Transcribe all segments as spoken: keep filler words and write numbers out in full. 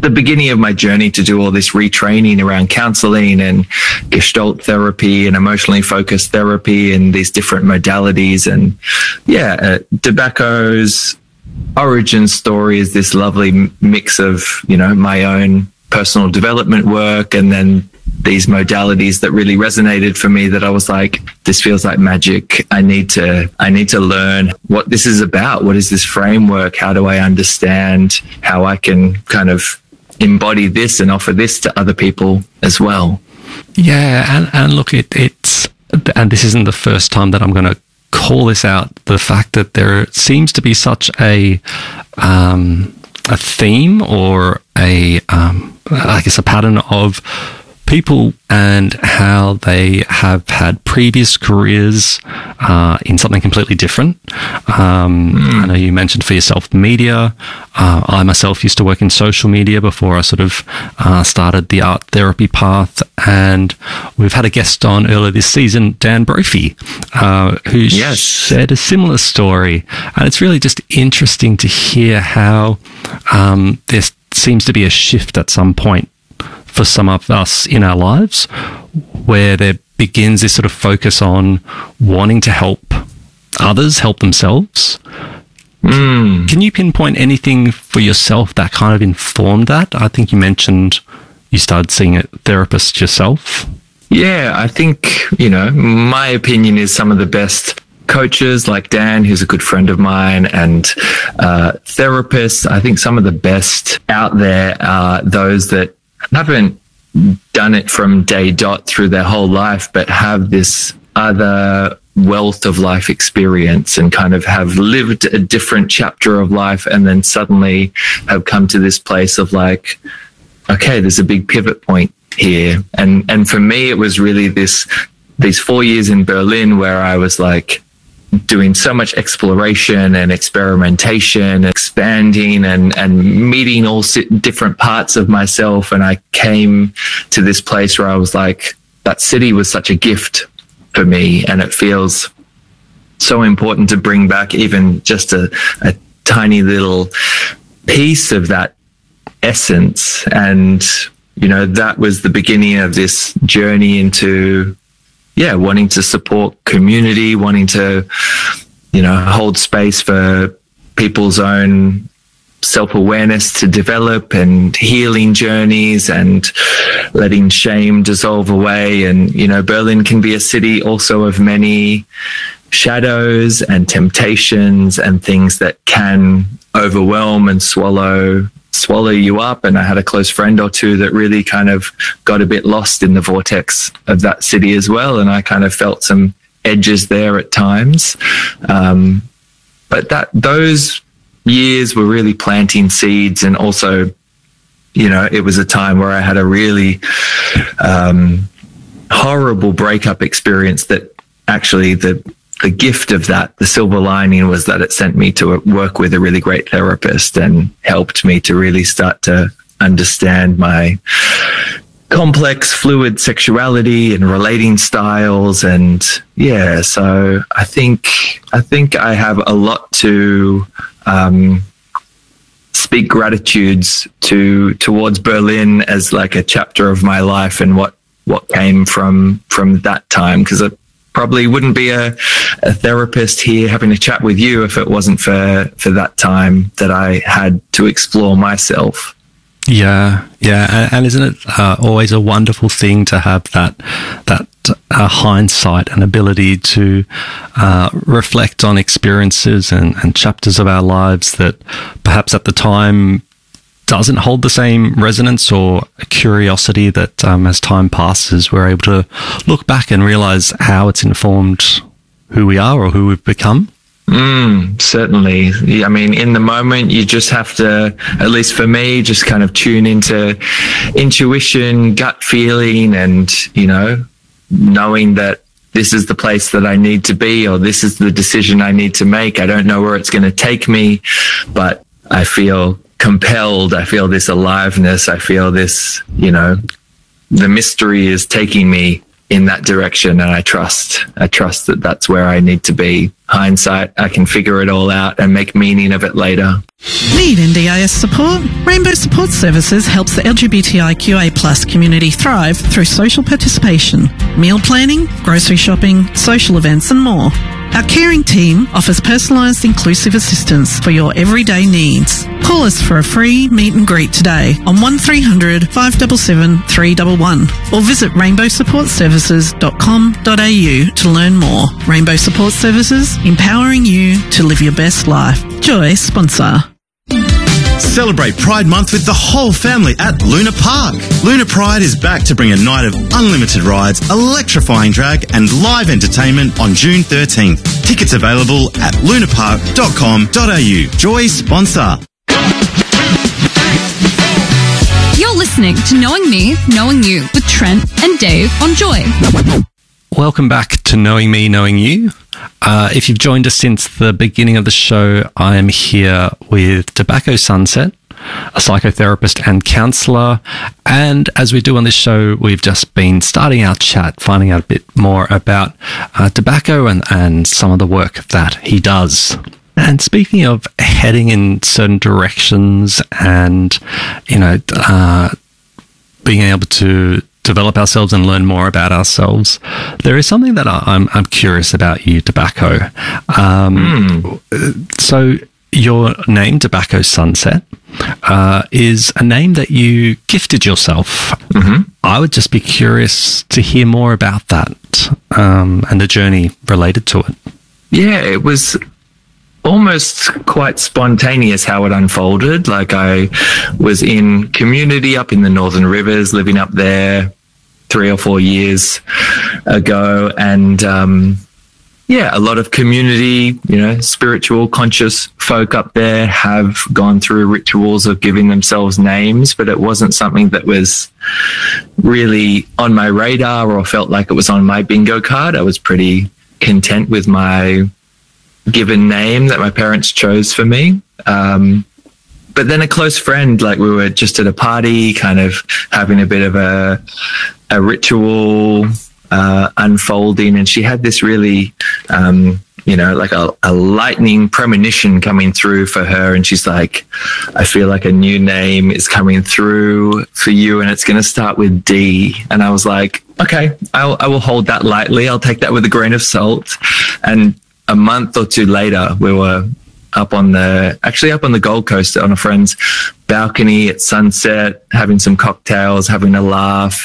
the beginning of my journey to do all this retraining around counseling and Gestalt therapy and emotionally focused therapy and these different modalities. And yeah, uh, tobacco's origin story is this lovely mix of, you know, my own personal development work and then these modalities that really resonated for me, that I was like, this feels like magic. I need to, I need to learn what this is about. What is this framework? How do I understand how I can kind of embody this and offer this to other people as well? Yeah. And, and look, it, it's, and this isn't the first time that I'm going to call this out, the fact that there seems to be such a, um, a theme or a, um, I guess a pattern of people and how they have had previous careers uh, in something completely different. Um, mm. I know you mentioned for yourself media. Uh, I myself used to work in social media before I sort of uh, started the art therapy path. And we've had a guest on earlier this season, Dan Brophy, uh, who yes. shared a similar story. And it's really just interesting to hear how um, there seems to be a shift at some point for some of us in our lives, where there begins this sort of focus on wanting to help others help themselves. Mm. Can you pinpoint anything for yourself that kind of informed that? I think you mentioned you started seeing a therapist yourself. Yeah, I think, you know, my opinion is some of the best coaches like Dan, who's a good friend of mine, and uh, therapists, I think some of the best out there are those that haven't done it from day dot through their whole life, but have this other wealth of life experience and kind of have lived a different chapter of life and then suddenly have come to this place of like, okay, there's a big pivot point here. And, and for me, it was really this, these four years in Berlin where I was like, doing so much exploration and experimentation, expanding and, and meeting all different parts of myself. And I came to this place where I was like, that city was such a gift for me. And it feels so important to bring back even just a, a tiny little piece of that essence. And, you know, that was the beginning of this journey into yeah, wanting to support community, wanting to, you know, hold space for people's own self-awareness to develop and healing journeys and letting shame dissolve away. And, you know, Berlin can be a city also of many shadows and temptations and things that can overwhelm and swallow swallow you up. And I had a close friend or two that really kind of got a bit lost in the vortex of that city as well. And I kind of felt some edges there at times. Um, but that those years were really planting seeds. And also, you know, it was a time where I had a really um, horrible breakup experience that actually the The gift of that, the silver lining, was that it sent me to work with a really great therapist and helped me to really start to understand my complex, fluid sexuality and relating styles. And yeah, so I think, I think I have a lot to um, speak gratitudes to towards Berlin as like a chapter of my life and what, what came from, from that time. Cause it, probably wouldn't be a, a therapist here having a chat with you if it wasn't for, for that time that I had to explore myself. Yeah, yeah. And, and isn't it uh, always a wonderful thing to have that that uh, hindsight and ability to uh, reflect on experiences and, and chapters of our lives that perhaps at the time doesn't hold the same resonance or curiosity that um, as time passes, we're able to look back and realize how it's informed who we are or who we've become. Mm, certainly. I mean, in the moment, you just have to, at least for me, just kind of tune into intuition, gut feeling, and, you know, knowing that this is the place that I need to be, or this is the decision I need to make. I don't know where it's going to take me, but I feel compelled. I feel this aliveness. I feel this, you know, the mystery is taking me in that direction. And I trust, I trust that that's where I need to be hindsight, I can figure it all out and make meaning of it later. Need N D I S support? Rainbow Support Services helps the L G B T I Q A plus community thrive through social participation, meal planning, grocery shopping, social events and more. Our caring team offers personalised inclusive assistance for your everyday needs. Call us for a free meet and greet today on one three hundred, five seven seven, three one one or visit rainbow support services dot com dot a u to learn more. Rainbow Support Services, empowering you to live your best life. Joy sponsor. Celebrate Pride Month with the whole family at Luna Park. Luna Pride is back to bring a night of unlimited rides, electrifying drag and live entertainment on June thirteenth. Tickets available at luna park dot com dot a u. Joy sponsor. You're listening to Knowing Me, Knowing You with Trent and Dave on Joy. Welcome back to Knowing Me, Knowing You. Uh, if you've joined us since the beginning of the show, I am here with Tobacco Sunset, a psychotherapist and counsellor. And as we do on this show, we've just been starting our chat, finding out a bit more about uh, Tobacco and, and some of the work that he does. And speaking of heading in certain directions and, you know, uh, being able to develop ourselves and learn more about ourselves, there is something that I'm I'm curious about you, Tobacco. Um, mm. So your name, Tobacco Sunset, uh, is a name that you gifted yourself. Mm-hmm. I would just be curious to hear more about that um, and the journey related to it. Yeah, it was almost quite spontaneous how it unfolded. Like, I was in community up in the Northern Rivers, living up there three or four years ago. And, um, yeah, a lot of community, you know, spiritual, conscious folk up there have gone through rituals of giving themselves names, but it wasn't something that was really on my radar or felt like it was on my bingo card. I was pretty content with my given name that my parents chose for me. Um, but then a close friend, like, we were just at a party, kind of having a bit of a, a ritual uh, unfolding. And she had this really, um, you know, like a, a lightning premonition coming through for her. And she's like, I feel like a new name is coming through for you, and it's going to start with D. And I was like, okay, I'll, I will hold that lightly. I'll take that with a grain of salt. And a month or two later, we were up on the, actually up on the Gold Coast on a friend's balcony at sunset, having some cocktails, having a laugh.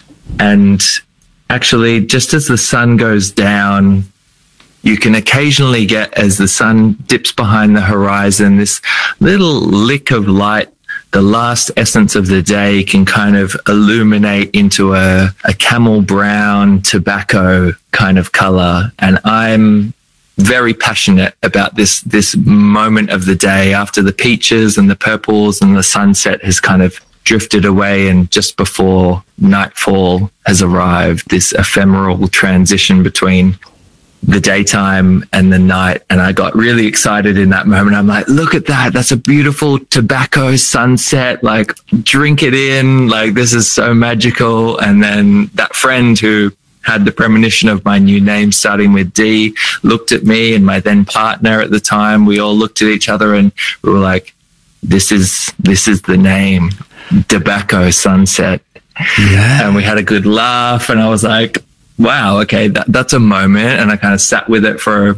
And actually, just as the sun goes down, you can occasionally get, as the sun dips behind the horizon, this little lick of light. The last essence of the day can kind of illuminate into a, a camel brown tobacco kind of color. And I'm very passionate about this this moment of the day after the peaches and the purples and the sunset has kind of drifted away, and just before nightfall has arrived, this ephemeral transition between the daytime and the night. And I got really excited in that moment. I'm like, look at that. That's a beautiful tobacco sunset. Like, drink it in. Like, this is so magical. And then that friend who had the premonition of my new name starting with D looked at me and my then partner at the time. We all looked at each other and we were like, this is, this is the name, Tobacco Sunset. Yeah. And we had a good laugh, and I was like, wow, okay, that, that's a moment. And I kind of sat with it for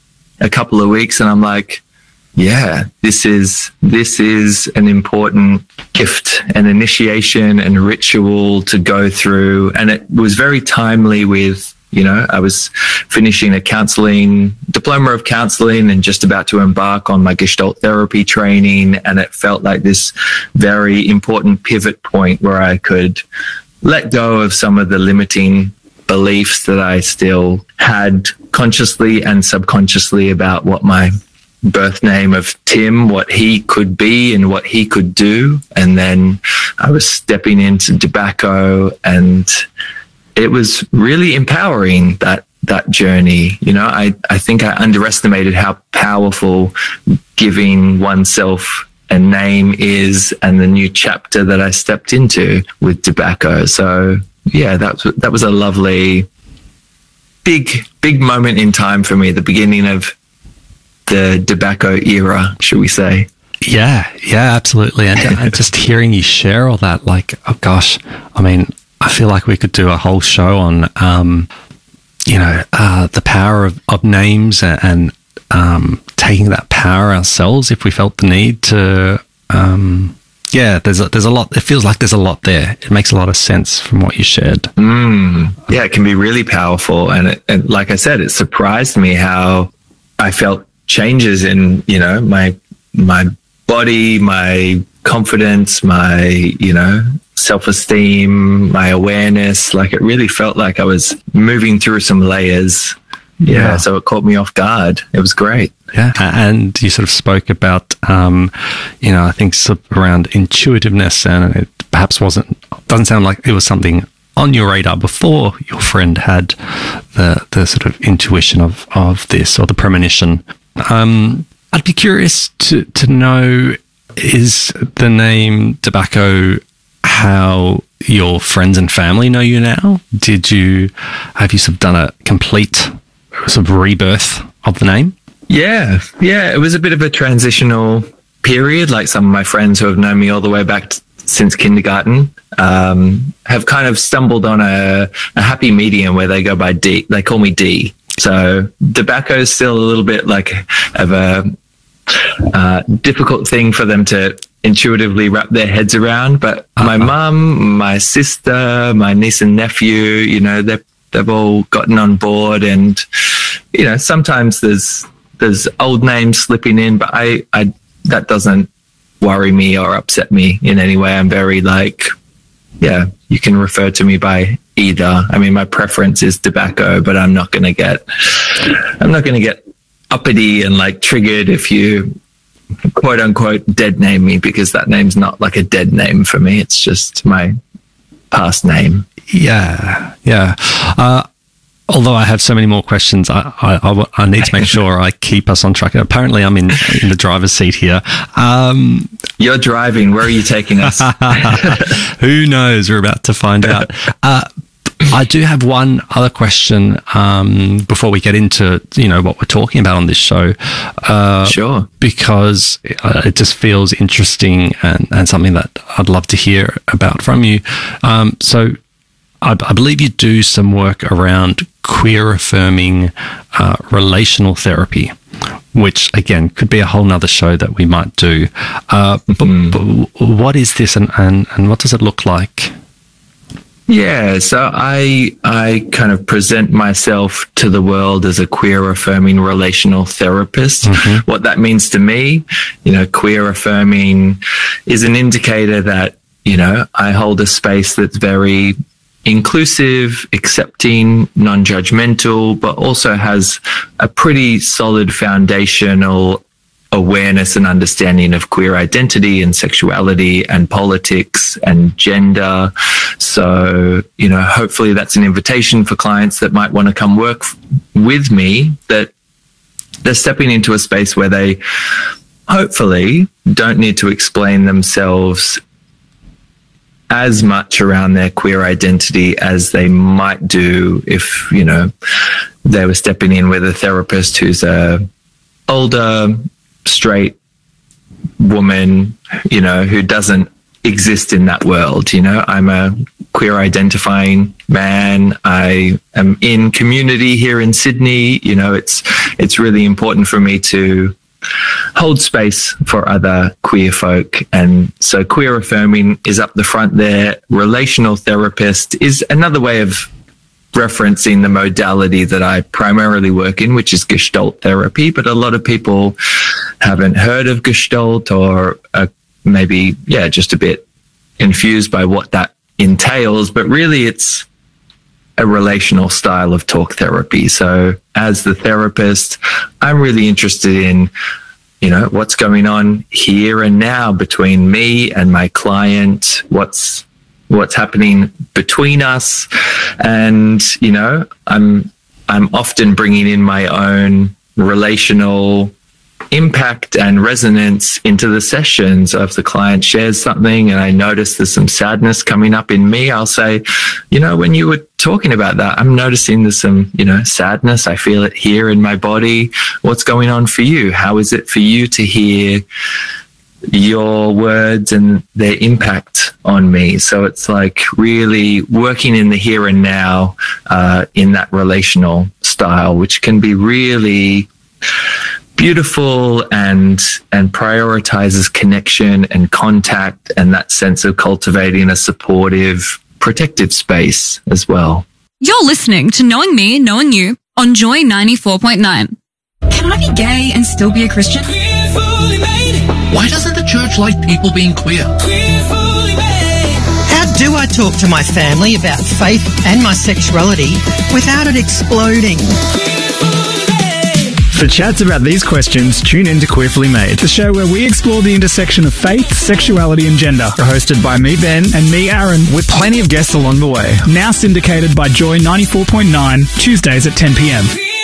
a couple of weeks, and I'm like, yeah, this is, this is an important gift, an initiation and ritual to go through. And it was very timely with, you know, I was finishing a counseling, diploma of counseling, and just about to embark on my Gestalt therapy training. And it felt like this very important pivot point where I could let go of some of the limiting beliefs that I still had consciously and subconsciously about what my birth name of Tim, what he could be and what he could do. And then I was stepping into tobacco, and it was really empowering, that that journey. You know, I, I think I underestimated how powerful giving oneself a name is, and the new chapter that I stepped into with tobacco. So yeah, that was, that was a lovely big, big moment in time for me, the beginning of the tobacco era, should we say. Yeah, yeah, absolutely. And, and just hearing you share all that, like, oh gosh, I mean, I feel like we could do a whole show on, um, you know, uh, the power of, of names and, and um, taking that power ourselves if we felt the need to. Um, yeah, there's a, there's a lot. It feels like there's a lot there. It makes a lot of sense from what you shared. Mm, yeah, it can be really powerful. And, it, and like I said, it surprised me how I felt changes in, you know, my my body, my confidence, my, you know, self-esteem, my awareness. Like, it really felt like I was moving through some layers. Yeah, yeah. So it caught me off guard. It was great. Yeah. And you sort of spoke about, um, you know, I think sort of around intuitiveness, and it perhaps wasn't, doesn't sound like it was something on your radar before your friend had the, the sort of intuition of, of this, or the premonition. Um, I'd be curious to, to know, is the name Tobacco how your friends and family know you now? Did you, have you sort of done a complete sort of rebirth of the name? Yeah, yeah. It was a bit of a transitional period. Like, some of my friends who have known me all the way back t- since kindergarten um, have kind of stumbled on a, a happy medium where they go by D. They call me D. So tobacco is still a little bit like of a uh, difficult thing for them to intuitively wrap their heads around. But uh-huh. my mum, my sister, my niece and nephew, you know, they've they've all gotten on board. And, you know, sometimes there's there's old names slipping in, but I, I that doesn't worry me or upset me in any way. I'm very like, yeah, you can refer to me by either. I mean, my preference is tobacco, but I'm not going to get, I'm not going to get uppity and like triggered if you quote unquote dead name me, because that name's not like a dead name for me. It's just my past name. Yeah. Yeah. Uh, although I have so many more questions, I, I, I, I need to make sure I keep us on track. Apparently I'm in, in the driver's seat here. Um, You're driving. Where are you taking us? Who knows? We're about to find out. Uh, I do have one other question um, before we get into, you know, what we're talking about on this show. Uh, sure. Because it just feels interesting and, and something that I'd love to hear about from you. Um, so I, I believe you do some work around queer affirming uh, relational therapy, which again could be a whole nother show that we might do. Uh, mm-hmm. but, but what is this, and, and, and what does it look like? Yeah, so I I kind of present myself to the world as a queer affirming relational therapist. Mm-hmm. What that means to me, you know, queer affirming is an indicator that, you know, I hold a space that's very inclusive, accepting, non-judgmental, but also has a pretty solid foundational awareness and understanding of queer identity and sexuality and politics and gender. So, you know, hopefully that's an invitation for clients that might want to come work f- with me, that they're stepping into a space where they hopefully don't need to explain themselves as much around their queer identity as they might do if, you know, they were stepping in with a therapist who's a older, straight woman, you know, who doesn't exist in that world. You know, I'm a queer identifying man. I am in community here in Sydney. You know, it's, it's really important for me to hold space for other queer folk. And so queer affirming is up the front there. Relational therapist is another way of referencing the modality that I primarily work in, which is Gestalt therapy. But a lot of people haven't heard of Gestalt, or uh, maybe, yeah, just a bit confused by what that entails. But really, it's a relational style of talk therapy. So as the therapist, I'm really interested in, you know, what's going on here and now between me and my client, what's what's happening between us. And, you know, I'm I'm often bringing in my own relational impact and resonance into the sessions. So if the client shares something and I notice there's some sadness coming up in me, I'll say, you know, when you were talking about that, I'm noticing there's some, you know, sadness. I feel it here in my body. What's going on for you? How is it for you to hear your words and their impact on me? So it's like really working in the here and now, uh, in that relational style, which can be really beautiful and and prioritizes connection and contact and that sense of cultivating a supportive, protective space as well. You're listening to Knowing Me, Knowing You on Joy ninety-four point nine. Can I be gay and still be a Christian? Why doesn't the church like people being queer? How do I talk to my family about faith and my sexuality without it exploding? For chats about these questions, tune in to Queerfully Made, the show where we explore the intersection of faith, sexuality and gender. Hosted by me, Ben, and me, Aaron, with plenty of guests along the way. Now syndicated by Joy ninety-four point nine, Tuesdays at ten p.m.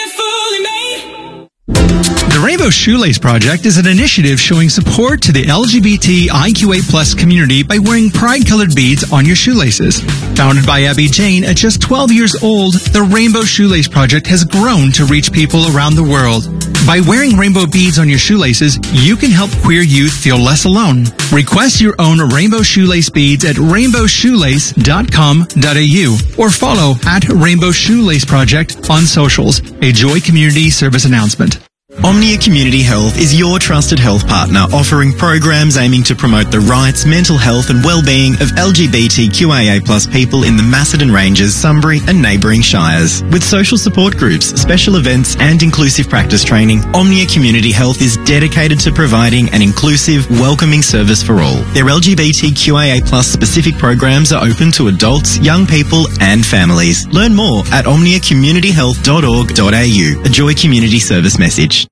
The Rainbow Shoelace Project is an initiative showing support to the L G B T I Q A plus community by wearing pride-colored beads on your shoelaces. Founded by Abby Jane at just twelve years old, the Rainbow Shoelace Project has grown to reach people around the world. By wearing rainbow beads on your shoelaces, you can help queer youth feel less alone. Request your own rainbow shoelace beads at rainbow shoelace dot com dot a u or follow at Rainbow Shoelace Project on socials, a Joy Community Service announcement. Omnia Community Health is your trusted health partner, offering programs aiming to promote the rights, mental health and well-being of L G B T Q A A plus people in the Macedon Ranges, Sunbury and neighbouring shires. With social support groups, special events and inclusive practice training, Omnia Community Health is dedicated to providing an inclusive, welcoming service for all. Their L G B T Q A A plus specific programs are open to adults, young people and families. Learn more at omnia community health dot org dot a u, a Joy Community Service message.